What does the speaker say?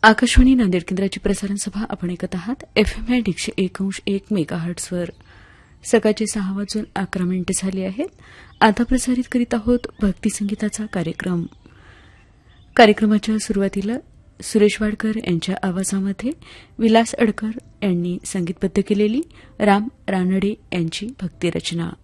आकाशवाणी नांदेड केंद्राची प्रसारण सभा आपण ऐकत आहात. एफएम 101.1 मेगाहर्ट्झवर सकाळचे 6:11 झाले आहेत. आता प्रसारित करीत आहोत भक्तिसंगीताचा कार्यक्रम. कार्यक्रमाच्या सुरुवातीला सुरेश वाडकर यांच्या आवाजामध्ये विलास अडकर यांनी संगीतबद्ध केलेली राम रानडे यांची भक्तिरचना.